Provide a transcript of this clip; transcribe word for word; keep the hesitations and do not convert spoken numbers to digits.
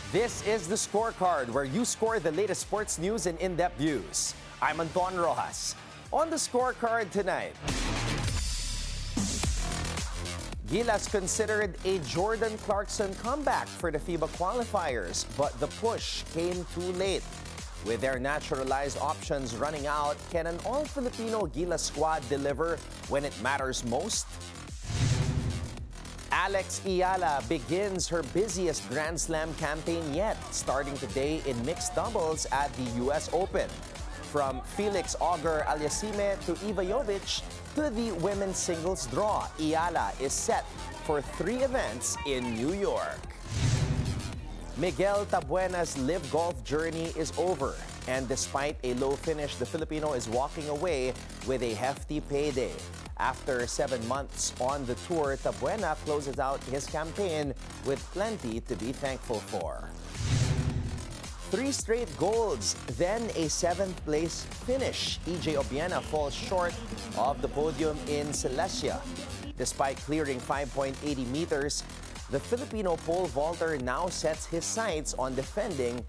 This is the Scorecard, where you score the latest sports news and in-depth views. I'm Anton Rojas. On the Scorecard tonight, Gilas considered a Jordan Clarkson comeback for the FIBA qualifiers, but the push came too late. With their naturalized options running out, can an all-Filipino Gilas squad deliver when it matters most? Alex Eala begins her busiest Grand Slam campaign yet, starting today in mixed doubles at the U S Open. From Felix Auger-Aliassime to Iva Jovic to the women's singles draw, Eala is set for three events in New York. Miguel Tabuena's live golf journey is over, and despite a low finish, the Filipino is walking away with a hefty payday. After seven months on the tour, Tabuena closes out his campaign with plenty to be thankful for. Three straight golds, then a seventh place finish. E J Obiena falls short of the podium in Silesia. Despite clearing five point eight zero meters, the Filipino pole vaulter now sets his sights on defending